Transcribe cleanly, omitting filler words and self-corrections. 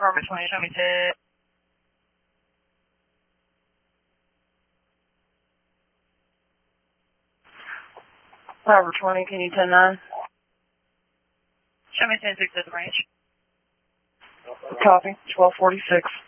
Harbor 20, show me 10. Harbor 20, can you 10-9? Show me 10-6 at the range. Copy, 1246.